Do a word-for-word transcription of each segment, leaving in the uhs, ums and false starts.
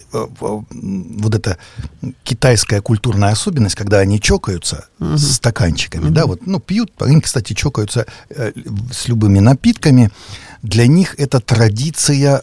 вот эта китайская культурная особенность, когда они чокаются uh-huh. с стаканчиками, uh-huh. да, вот, ну, пьют, они, кстати, чокаются э, с любыми напитками, для них это традиция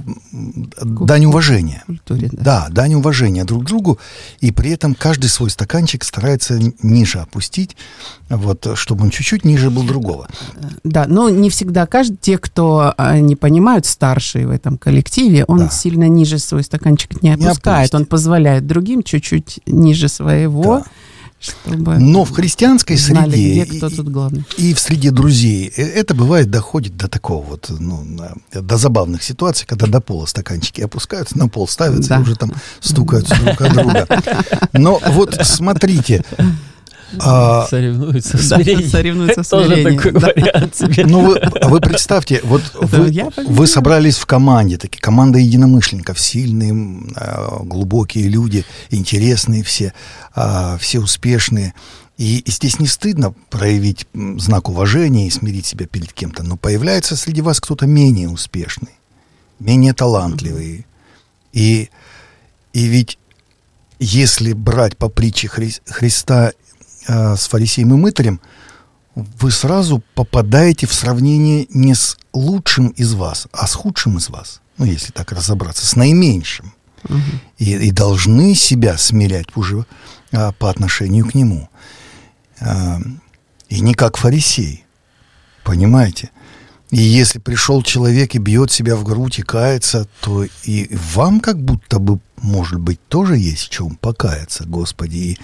дань уважения. Культуре, да. да, дань уважения друг другу, и при этом каждый свой стаканчик старается ниже опустить, вот, чтобы он чуть-чуть ниже был другого. Да, но не всегда каждый, те, кто не понимают, старшие в этом коллективе, он да. сильно ниже свой стаканчик не опускает, не он позволяет другим чуть-чуть ниже своего, да. чтобы но в христианской знали, среде где кто тут главный. И, и в среде друзей это бывает доходит до такого вот, ну, до забавных ситуаций, когда до пола стаканчики опускаются, на пол ставятся да. и уже там стукаются друг от друга. Но вот смотрите. А, соревнуются в смирении. Да, соревнуются в смирении. Тоже такой да. вариант. Ну, вы, вы представьте, вот вы, вы собрались в команде, такие, команда единомышленников, сильные, глубокие люди, интересные все, все успешные. И здесь не стыдно проявить знак уважения и смирить себя перед кем-то, но появляется среди вас кто-то менее успешный, менее талантливый. И, и ведь если брать по притче Хри- Христа с фарисеем и мытарем, вы сразу попадаете в сравнение не с лучшим из вас, а с худшим из вас. Ну, если так разобраться, с наименьшим. Угу. И, и должны себя смирять уже а, по отношению к нему. А, и не как фарисей. Понимаете? И если пришел человек и бьет себя в грудь и кается, то и вам как будто бы, может быть, тоже есть в чем покаяться, Господи. И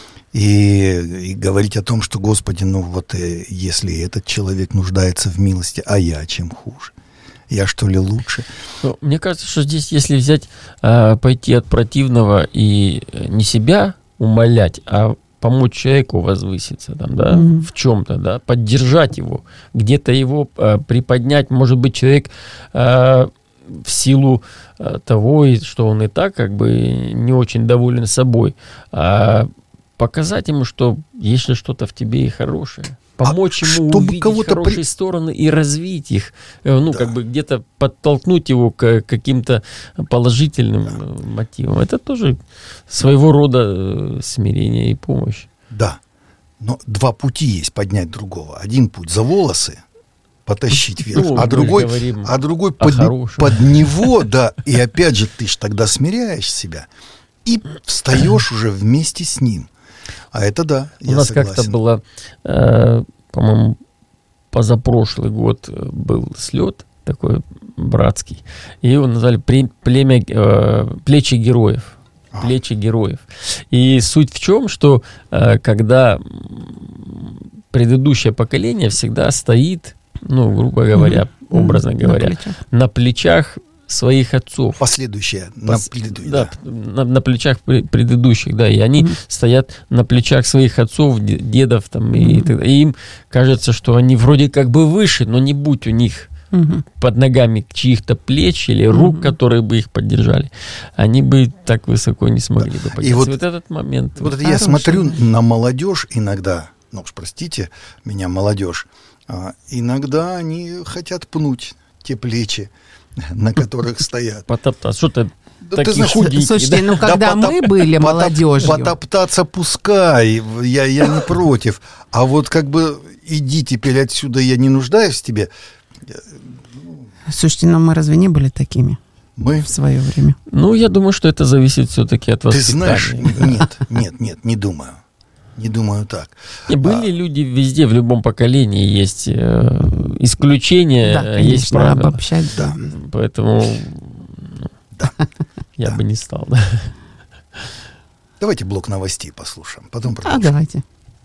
И, и говорить о том, что, Господи, ну вот э, если этот человек нуждается в милости, а я чем хуже? Я что ли лучше? Ну, мне кажется, что здесь, если взять, э, пойти от противного и не себя умолять, а помочь человеку возвыситься, там, да, mm-hmm. в чем-то, да, поддержать его, где-то его э, приподнять, может быть, человек э, в силу э, того, что он и так как бы не очень доволен собой, а показать ему, что если что-то в тебе и хорошее, помочь а ему увидеть хорошие при... стороны и развить их, ну, да. как бы где-то подтолкнуть его к каким-то положительным да. мотивам. Это тоже своего рода смирение и помощь. Да, но два пути есть поднять другого. Один путь за волосы потащить вверх, ну, а другой, а другой под, под него, да, и опять же ты ж тогда смиряешь себя и встаешь уже вместе с ним. А это да, у я нас согласен. Как-то было, э, по-моему, позапрошлый год был слет такой братский, и его назвали племя, э, плечи героев. А. Плечи героев. И суть в чем, что э, когда предыдущее поколение всегда стоит, ну, грубо говоря, mm-hmm. образно mm-hmm. говоря, на плечах. на плечах своих отцов. Последующие. Пос... На, да, да. На, на плечах предыдущих, да, и они mm-hmm. стоят на плечах своих отцов, дедов, там, mm-hmm. и, и им кажется, что они вроде как бы выше, но не будь у них mm-hmm. под ногами чьих-то плеч или рук, mm-hmm. которые бы их поддержали, они бы так высоко не смогли да. бы подняться. И вот, вот этот момент. Вот, вот я смотрю на молодежь иногда, ну уж простите меня, молодежь, а, иногда они хотят пнуть те плечи, на которых стоят. Потоптаться. Что-то да, такие худенькие. Слушайте, да? ну когда да, мы потоп... были молодежью... Потоптаться пускай, я, я не против. А вот как бы иди теперь отсюда, я не нуждаюсь в тебе. Слушайте, но мы разве не были такими? Мы? В свое время. Ну, я думаю, что это зависит все-таки от воспитания. Ты знаешь, нет, нет, нет, не думаю. Не думаю так. И были а, люди везде, в любом поколении есть э, исключения, да, есть правила. Обобщать, да. Поэтому да. я да. бы не стал. Да. Давайте блок новостей послушаем, потом продолжим. А, давайте.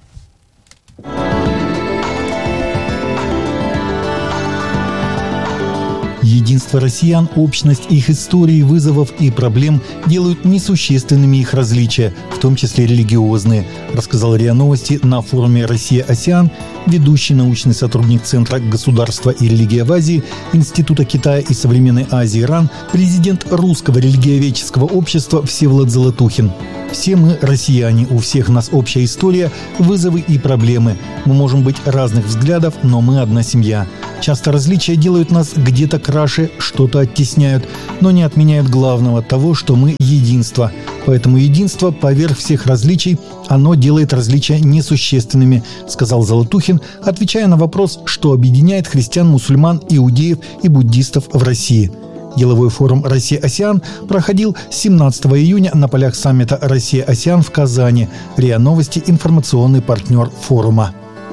Единство россиян, общность их историй, вызовов и проблем делают несущественными их различия, в том числе религиозные, рассказал РИА Новости на форуме «Россия-АСЕАН» ведущий научный сотрудник Центра государства и религия в Азии Института Китая и современной Азии РАН, президент Русского религиоведческого общества Всеволод Золотухин. Все мы россияне, у всех нас общая история, вызовы и проблемы. Мы можем быть разных взглядов, но мы одна семья. Часто различия делают нас где-то краше наши что-то оттесняют, но не отменяют главного, того, что мы единство. Поэтому единство поверх всех различий, оно делает различия несущественными, сказал Золотухин, отвечая на вопрос, что объединяет христиан, мусульман, иудеев и буддистов в России. Деловой форум «Россия-АСЕАН» проходил семнадцатого июня на полях саммита «Россия-АСЕАН» в Казани. РИА Новости – информационный партнер форума.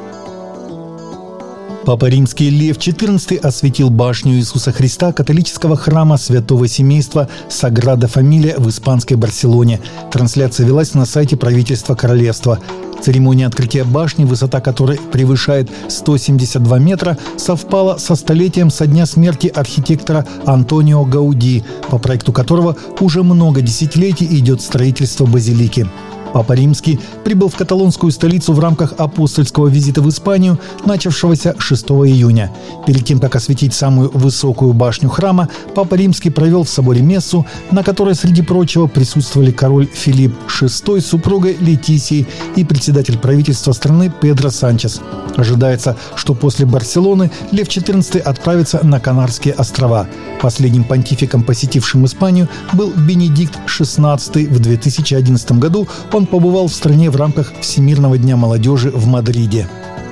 Папа Римский Лев четырнадцатый осветил башню Иисуса Христа католического храма Святого Семейства Саграда Фамилия в испанской Барселоне. Трансляция велась на сайте правительства королевства. Церемония открытия башни, высота которой превышает сто семьдесят два метра, совпала со столетием со дня смерти архитектора Антонио Гауди, по проекту которого уже много десятилетий идет строительство базилики. Папа Римский прибыл в каталонскую столицу в рамках апостольского визита в Испанию, начавшегося шестого июня. Перед тем, как осветить самую высокую башню храма, Папа Римский провел в соборе мессу, на которой, среди прочего, присутствовали король Филипп шестой с супругой Летисией и председатель правительства страны Педро Санчес. Ожидается, что после Барселоны Лев четырнадцатый отправится на Канарские острова. Последним понтификом, посетившим Испанию, был Бенедикт шестнадцатый. В две тысячи одиннадцатом году он побывал в стране в рамках Всемирного дня молодежи в Мадриде.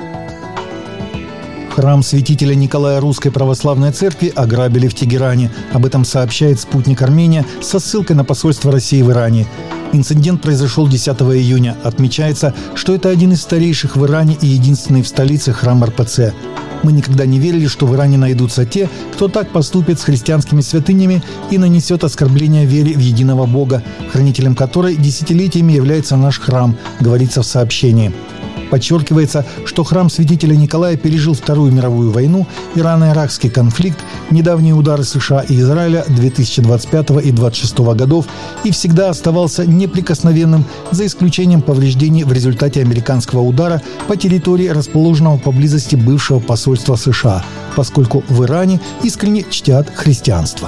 Храм святителя Николая Русской Православной Церкви ограбили в Тегеране. Об этом сообщает «Спутник Армения» со ссылкой на посольство России в Иране. Инцидент произошел десятого июня. Отмечается, что это один из старейших в Иране и единственный в столице храм эр пэ цэ. Мы никогда не верили, что в Иране найдутся те, кто так поступит с христианскими святынями и нанесет оскорбление вере в единого Бога, хранителем которой десятилетиями является наш храм, говорится в сообщении. Подчеркивается, что храм святителя Николая пережил Вторую мировую войну, Ирано-Иракский конфликт, недавние удары США и Израиля две тысячи двадцать пятого и две тысячи двадцать шестого годов и всегда оставался неприкосновенным, за исключением повреждений в результате американского удара по территории, расположенного поблизости бывшего посольства США, поскольку в Иране искренне чтят христианство.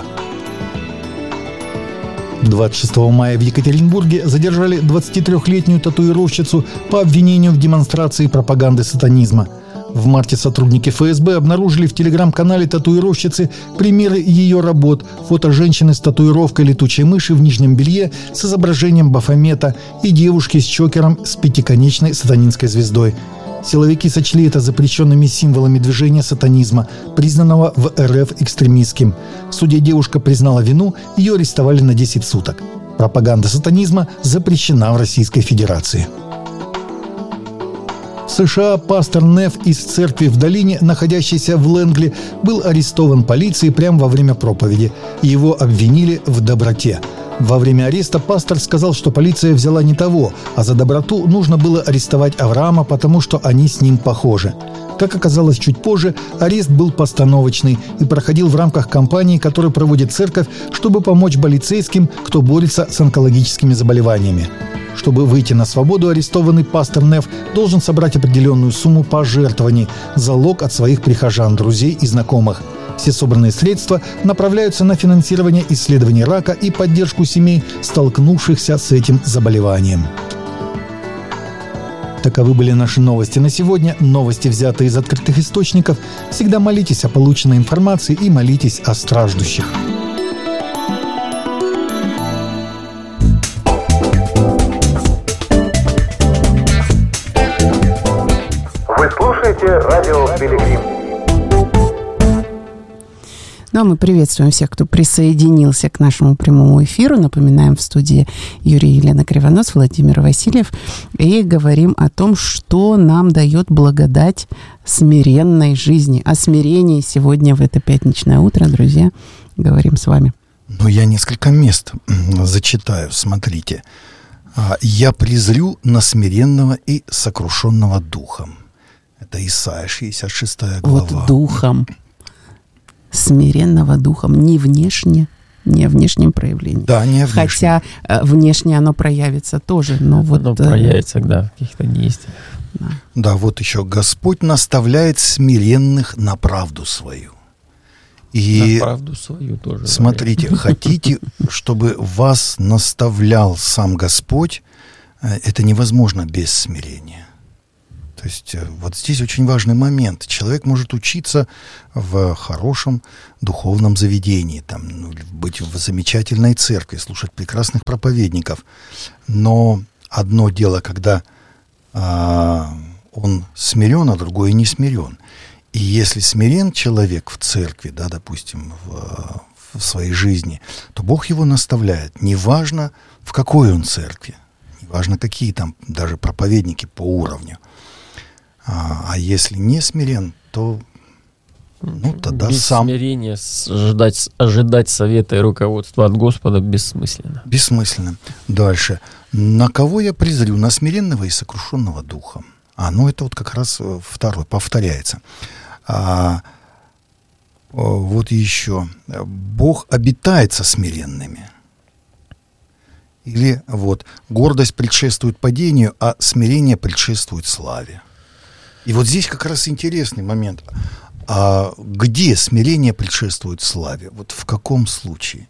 двадцать шестого мая в Екатеринбурге задержали двадцатитрёхлетнюю татуировщицу по обвинению в демонстрации пропаганды сатанизма. В марте сотрудники эф эс бэ обнаружили в телеграм-канале татуировщицы примеры ее работ, фото женщины с татуировкой летучей мыши в нижнем белье с изображением Бафомета и девушки с чокером с пятиконечной сатанинской звездой. Силовики сочли это запрещенными символами движения сатанизма, признанного в эр эф экстремистским. В суде девушка признала вину, ее арестовали на десять суток. Пропаганда сатанизма запрещена в Российской Федерации. В США пастор Неф из церкви в долине, находящейся в Лэнгли, был арестован полицией прямо во время проповеди. Его обвинили в доброте. Во время ареста пастор сказал, что полиция взяла не того, а за доброту нужно было арестовать Авраама, потому что они с ним похожи. Как оказалось чуть позже, арест был постановочный и проходил в рамках кампании, которую проводит церковь, чтобы помочь полицейским, кто борется с онкологическими заболеваниями. Чтобы выйти на свободу, арестованный пастор Неф должен собрать определенную сумму пожертвований, залог от своих прихожан, друзей и знакомых. Все собранные средства направляются на финансирование исследований рака и поддержку семей, столкнувшихся с этим заболеванием. Таковы были наши новости на сегодня. Новости, взятые из открытых источников. Всегда молитесь о полученной информации и молитесь о страждущих. Вы слушаете радио «Пилигрим». Ну, а мы приветствуем всех, кто присоединился к нашему прямому эфиру. Напоминаем, в студии Юрий и Елена Кривонос, Владимир Васильев. И говорим о том, что нам дает благодать смиренной жизни. О смирении сегодня в это пятничное утро, друзья, говорим с вами. Ну, я несколько мест зачитаю, смотрите. «Я презрю на смиренного и сокрушенного духом». Это Исайя, шестьдесят шестая глава. Вот духом. Смиренного духом, не внешне, не внешнем проявлении. Да, не внешне. Хотя э, внешне оно проявится тоже, но вот... Оно проявится, да, в каких-то действиях. Да. да, вот еще. «Господь наставляет смиренных на правду свою». И на правду свою тоже. Смотрите, хотите, чтобы вас наставлял сам Господь, это невозможно без смирения. То есть вот здесь очень важный момент. Человек может учиться в хорошем духовном заведении, там, ну, быть в замечательной церкви, слушать прекрасных проповедников. Но одно дело, когда а, он смирен, а другое не смирен. И если смирен человек в церкви, да, допустим, в, в своей жизни, то Бог его наставляет. Неважно, в какой он церкви, неважно, какие там даже проповедники по уровню. А, а если не смирен, то ну, тогда без сам... смирения ожидать, ожидать совета и руководства от Господа бессмысленно. Бессмысленно. Дальше. На кого я презрю? На смиренного и сокрушенного духом. А, ну это вот как раз второй, повторяется. А, вот еще. Бог обитает со смиренными. Или вот, гордость предшествует падению, а смирение предшествует славе. И вот здесь как раз интересный момент. А где смирение предшествует славе? Вот в каком случае?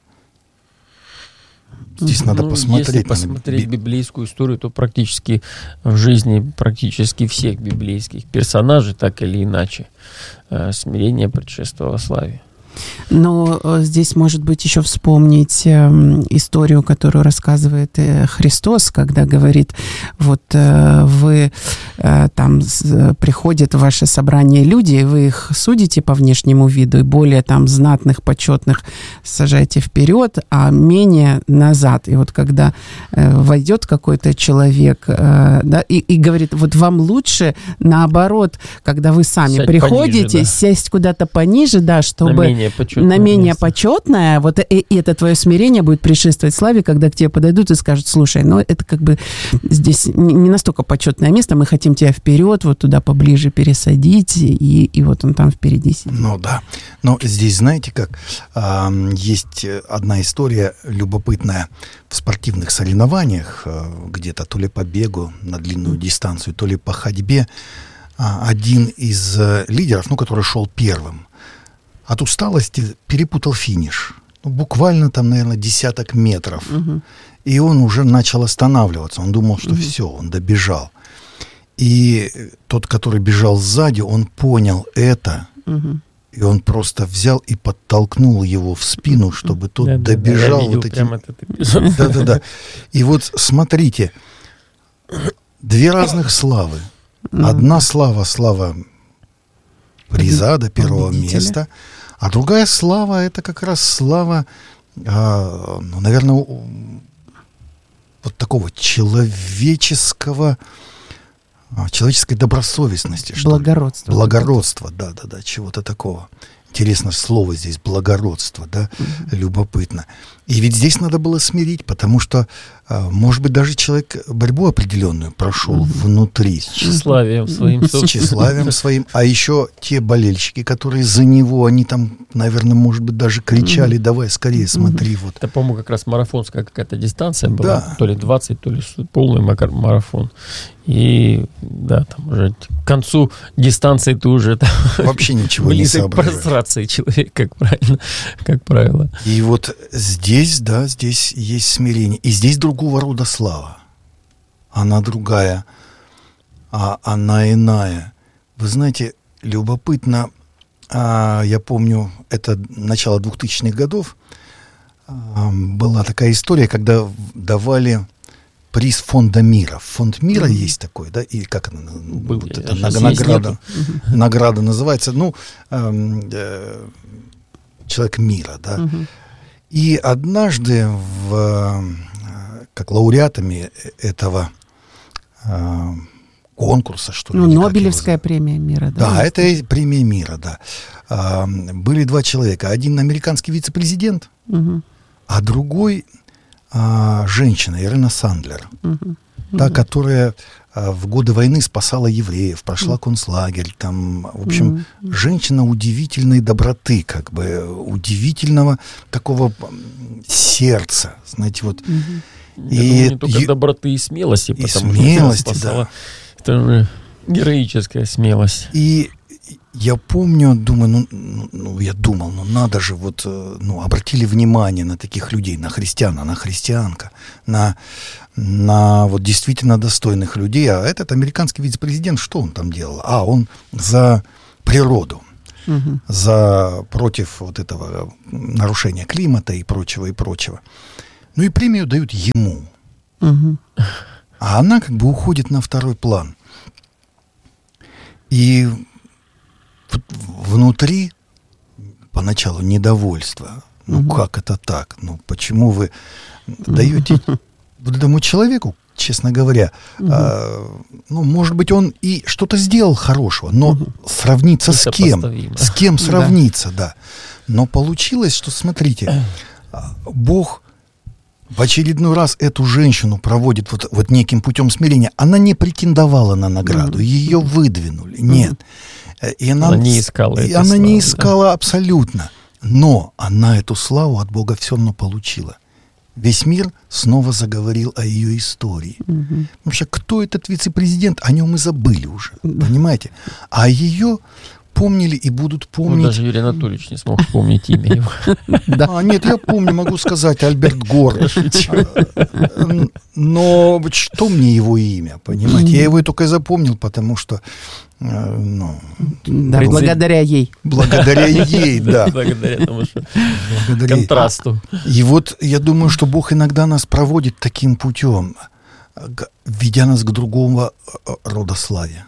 Здесь ну, надо посмотреть. Если посмотреть би... библейскую историю, то практически в жизни практически всех библейских персонажей, так или иначе, смирение предшествовало славе. Но здесь, может быть, еще вспомнить э, историю, которую рассказывает э, Христос, когда говорит, вот э, вы э, там с, приходят в ваше собрание люди, вы их судите по внешнему виду, и более там знатных, почетных сажаете вперед, а менее назад. И вот когда э, войдет какой-то человек, э, да, и, и говорит, вот вам лучше, наоборот, когда вы сами сядь приходите, пониже, да. сесть куда-то пониже, да, чтобы... на менее место. Почетное, вот и, и это твое смирение будет предшествовать славе, когда к тебе подойдут и скажут, слушай, ну это как бы здесь не, не настолько почетное место, мы хотим тебя вперед, вот туда поближе пересадить, и, и вот он там впереди сидит. Ну да, но здесь, знаете как, а, есть одна история любопытная в спортивных соревнованиях, где-то то ли по бегу на длинную дистанцию, то ли по ходьбе, один из лидеров, ну, который шел первым, от усталости перепутал финиш. Ну, буквально там, наверное, десяток метров. Uh-huh. И он уже начал останавливаться. Он думал, что uh-huh. все, он добежал. И тот, который бежал сзади, он понял это. Uh-huh. И он просто взял и подтолкнул его в спину, чтобы тот да, добежал. Да, да, вот этим... Да-да-да. И вот смотрите, две разных славы. Uh-huh. Одна слава, слава приза до первого победителя. Места, а другая слава, это как раз слава, а, ну, наверное, вот такого человеческого, человеческой добросовестности. Благородство. Благородство, да-да-да, чего-то такого. Интересно слово здесь, благородство, да, mm-hmm. любопытно. И ведь здесь надо было смирить, потому что, может быть, даже человек борьбу определенную прошел mm-hmm. внутри. С тщеславием своим. С тщеславием своим. А еще те болельщики, которые за него, они там, наверное, может быть, даже кричали, mm-hmm. давай скорее смотри. Mm-hmm. Вот. Это, по-моему, как раз марафонская какая-то дистанция была. Да. То ли двадцать, то ли полный марафон. И да, там уже к концу дистанции ты уже там, вообще ничего не соображаешь. Прострации человек, как правильно, как правило. И вот здесь, да, здесь есть смирение. И здесь другого рода слава. Она другая, а она иная. Вы знаете, любопытно, а, я помню, это начало двухтысячных годов, а, была такая история, когда давали приз фонда мира. Фонд мира mm-hmm. есть такой, да, и как она, Был, вот это награда, награда называется, ну, э, э, человек мира, да. Mm-hmm. И однажды в, как лауреатами этого э, конкурса, что ли. Ну, Нобелевская премия мира, да. Да, это премия мира, да. Э, были два человека. Один американский вице-президент, mm-hmm. а другой А, женщина, Ирена Сандлер, uh-huh. Uh-huh. та, которая а, в годы войны спасала евреев, прошла uh-huh. концлагерь, там, в общем, uh-huh. женщина удивительной доброты, как бы, удивительного такого сердца, знаете, вот. Uh-huh. И, Я думаю, не только и, доброты и смелости, и потому смелости, что спасала. Да. Это же героическая смелость. И Я помню, думаю, ну, ну, я думал, ну надо же, вот, ну, обратили внимание на таких людей, на христиан, на христианка, на, на вот действительно достойных людей. А этот американский вице-президент, что он там делал? А, он за природу, угу. за против вот этого нарушения климата и прочего, и прочего. Ну и премию дают ему. Угу. А она как бы уходит на второй план. И внутри поначалу недовольство. Ну, угу. как это так? Ну, почему вы даете вот этому человеку, честно говоря, угу. а, ну, может быть, он и что-то сделал хорошего, но угу. сравниться это с кем? Поставимо. С кем сравниться, да. да. Но получилось, что, смотрите, Бог в очередной раз эту женщину проводит вот, вот неким путем смирения. Она не претендовала на награду, угу. ее выдвинули. Угу. Нет. И она, она не искала и эту она славу, не искала да. абсолютно. Но она эту славу от Бога все равно получила. Весь мир снова заговорил о ее истории. Угу. Потому что кто этот вице-президент, о нем и забыли уже. Да. Понимаете? А ее помнили и будут помнить. Ну, даже Юрий Анатольевич не смог вспомнить имя его. А, нет, я помню, могу сказать, Альберт Гор. Но что мне его имя, понимаете? Я его только и запомнил, потому что ну, да, благодаря ей. Благодаря ей, да. Благодаря тому, что контрасту. И вот я думаю, что Бог иногда нас проводит таким путем, ведя нас к другому рода славе.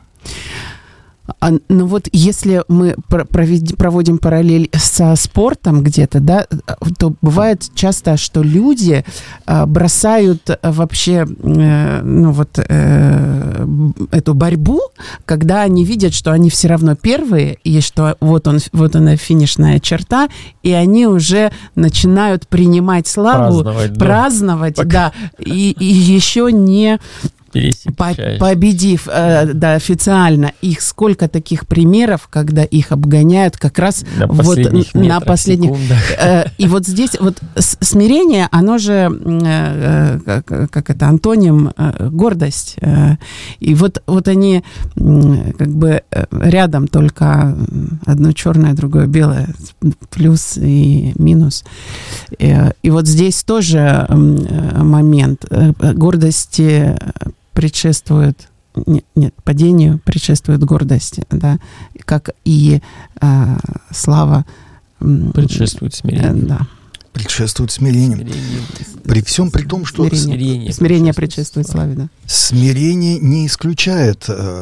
А, ну вот если мы проведем, проводим параллель со спортом где-то, да, то бывает часто, что люди а, бросают вообще э, ну вот э, эту борьбу, когда они видят, что они все равно первые, и что вот, он, вот она финишная черта, и они уже начинают принимать славу, праздновать, праздновать да, да и, и еще не... По- победив э, да, официально. Их сколько таких примеров, когда их обгоняют как раз на вот последних на последних. Э, и вот здесь вот смирение, оно же э, как, как это антоним э, гордость. Э, и вот вот они э, как бы рядом, только одно черное, другое белое, плюс и минус. Э, и вот здесь тоже э, момент э, гордости. Предшествует, нет, нет, падению предшествует гордости, да, как и э, слава предшествует смирению. Э, да. Предшествует смирению. Смирение. При всем при том, что смирение, смирение, смирение предшествует славе, да. Смирение не исключает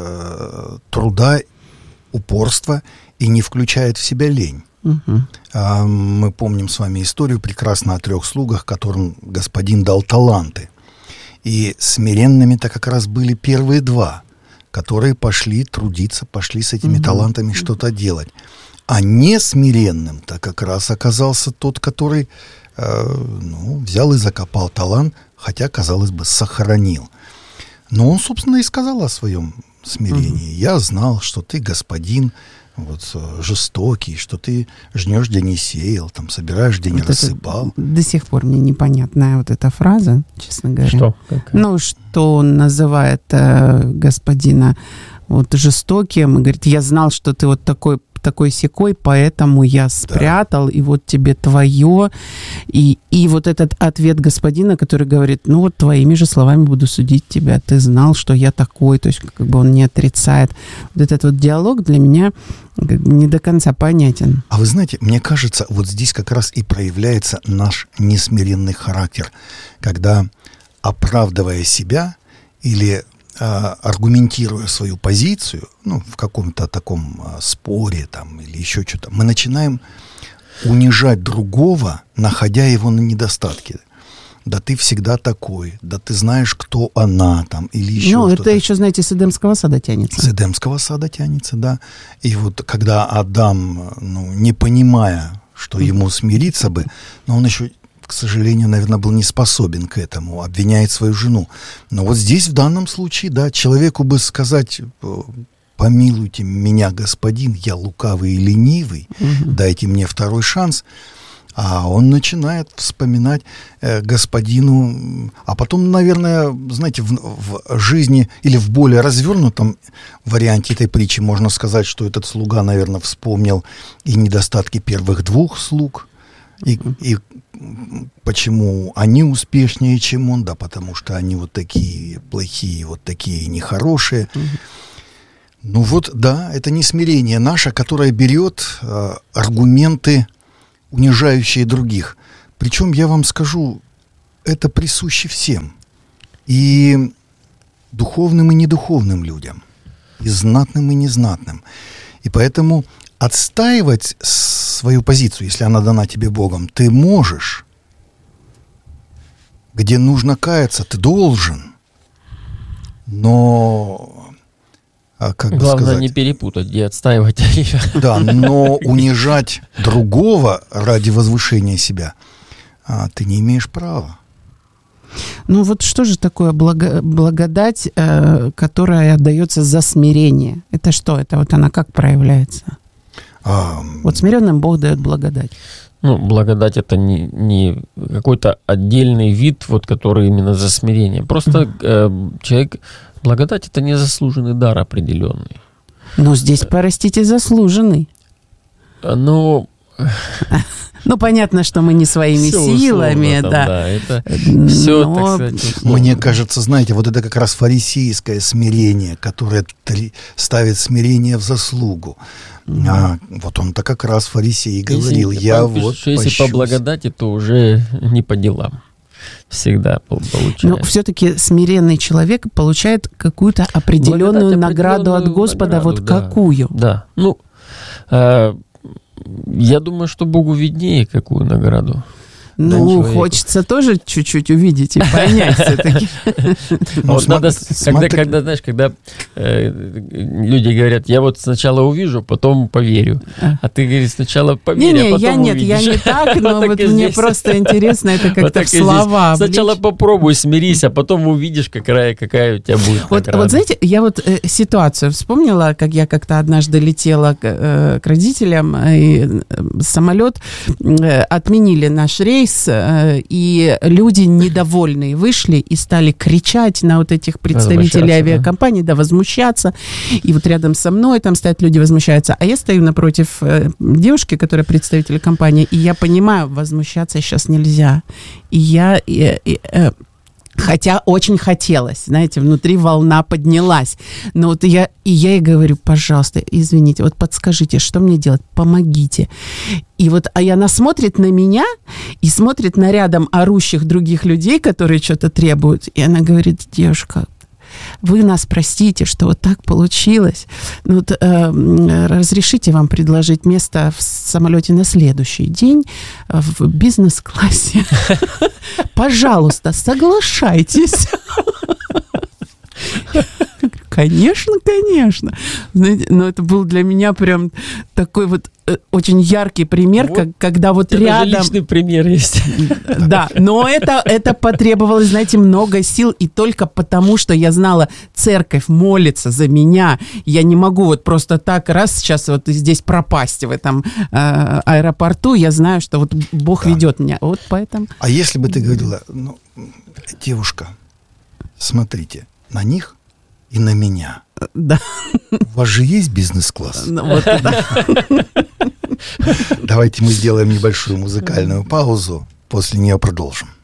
э, труда, упорства и не включает в себя лень. Угу. А, мы помним с вами историю прекрасно о трех слугах, которым господин дал таланты. И смиренными-то как раз были первые два, которые пошли трудиться, пошли с этими mm-hmm. талантами что-то делать. А не смиренным-то как раз оказался тот, который э, ну, взял и закопал талант, хотя, казалось бы, сохранил. Но он, собственно, и сказал о своем смирении. Mm-hmm. «Я знал, что ты господин вот, жестокий, что ты жнешь, где не сеял, там, собираешь, где вот не рассыпал». До сих пор мне непонятная вот эта фраза, честно говоря. Что? Какая? Ну, что он называет э, господина вот, жестоким, и говорит, я знал, что ты вот такой, такой-сякой, поэтому я спрятал, да. И вот тебе твое. И, и вот этот ответ господина, который говорит, ну вот твоими же словами буду судить тебя, ты знал, что я такой, то есть как бы он не отрицает. Вот этот вот диалог для меня как бы не до конца понятен. А вы знаете, мне кажется, вот здесь как раз и проявляется наш несмиренный характер, когда, оправдывая себя или аргументируя свою позицию, ну, в каком-то таком а, споре там, или еще что-то, мы начинаем унижать другого, находя его на недостатки. Да ты всегда такой, да ты знаешь, кто она там, или еще ну, что-то. Ну, это еще, знаете, с Эдемского сада тянется. С Эдемского сада тянется, да. И вот когда Адам, ну, не понимая, что ему смириться бы, но он еще... к сожалению, наверное, был не способен к этому, обвиняет свою жену. Но вот здесь, в данном случае, да, человеку бы сказать, помилуйте меня, господин, я лукавый и ленивый, угу. Дайте мне второй шанс. А он начинает вспоминать э, господину, а потом, наверное, знаете, в, в жизни или в более развернутом варианте этой притчи можно сказать, что этот слуга, наверное, вспомнил и недостатки первых двух слуг, и, и почему они успешнее, чем он, да, потому что они вот такие плохие, вот такие нехорошие. Ну вот, да, это не смирение наше, которое берет э, аргументы, унижающие других. Причем, я вам скажу, это присуще всем. И духовным, и недуховным людям. И знатным, и незнатным. И поэтому отстаивать свою позицию, если она дана тебе Богом, ты можешь. Где нужно каяться, ты должен. Но... А как Главное бы сказать, не перепутать, где отстаивать. Да, но унижать другого ради возвышения себя а, ты не имеешь права. Ну вот что же такое благо, благодать, э, которая отдается за смирение? Это что? Это вот она как проявляется? А, вот смиренным Бог дает благодать. Ну, благодать это не, не какой-то отдельный вид, вот, который именно за смирение. Просто mm-hmm. э, человек... Благодать – это незаслуженный дар определенный. Но здесь, простите, заслуженный. Ну, ну, понятно, что мы не своими все силами. Условно, да. Там, да, это все, Но... так сказать, условно. Мне кажется, знаете, вот это как раз фарисейское смирение, которое три... ставит смирение в заслугу. Mm-hmm. А, вот он-то как раз фарисей говорил, если, я пишет, вот что если по благодати, то уже не по делам. Всегда получается. Но все-таки смиренный человек получает какую-то определенную награду от Господа. Награду, вот да. какую? Да. Ну, э, я думаю, что Богу виднее, какую награду. Ну, хочется тоже чуть-чуть увидеть и понять все-таки. Вот надо, когда, когда, знаешь, когда э, люди говорят, я вот сначала увижу, потом поверю. А ты говоришь, сначала поверю, а потом я нет, я не так, но вот мне просто интересно, это как-то в слова. Сначала попробуй, смирись, а потом увидишь, какая, какая у тебя будет награда. Вот знаете, я вот ситуацию вспомнила, как я как-то однажды летела к родителям, и самолет отменили наш рейс, и люди недовольные вышли и стали кричать на вот этих представителей авиакомпаний, да, возмущаться. И вот рядом со мной там стоят люди, возмущаются. А я стою напротив девушки, которая представитель компании, и я понимаю, возмущаться сейчас нельзя. И я... И, и, Хотя очень хотелось, знаете, внутри волна поднялась. Но вот я, и я ей говорю, пожалуйста, извините, вот подскажите, что мне делать, помогите. И вот а она смотрит на меня и смотрит на рядом орущих других людей, которые что-то требуют. И она говорит, девушка, вы нас простите, что вот так получилось. Ну, вот, э, разрешите вам предложить место в самолете на следующий день в бизнес-классе. Пожалуйста, соглашайтесь. Конечно, конечно. Знаете, но это был для меня прям такой вот э, очень яркий пример, вот, как, когда вот рядом... Даже личный пример есть. Да, но это, это потребовалось, знаете, много сил, и только потому, что я знала, церковь молится за меня. Я не могу вот просто так раз сейчас вот здесь пропасть в этом э, аэропорту. Я знаю, что вот Бог да. ведет меня. Вот поэтому... А если бы ты говорила, ну, девушка, смотрите, на них и на меня. Да. У вас же есть бизнес-класс? Ну, вот, да. Давайте мы сделаем небольшую музыкальную паузу, после нее продолжим.